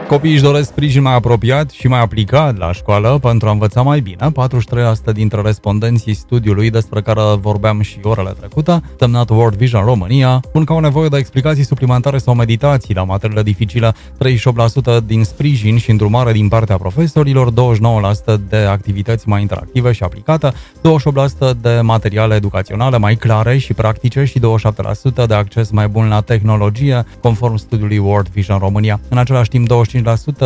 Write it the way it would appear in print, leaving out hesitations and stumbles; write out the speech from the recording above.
Copiii își doresc sprijin mai apropiat și mai aplicat la școală pentru a învăța mai bine. 43% dintre respondenții studiului despre care vorbeam și orele trecute, semnat World Vision România, spun că au nevoie de explicații suplimentare sau meditații la materiile dificile, 38% din sprijin și îndrumare din partea profesorilor, 29% de activități mai interactive și aplicate, 28% de materiale educaționale mai clare și practice și 27% de acces mai bun la tehnologie, conform studiului World Vision România. În același timp, 25%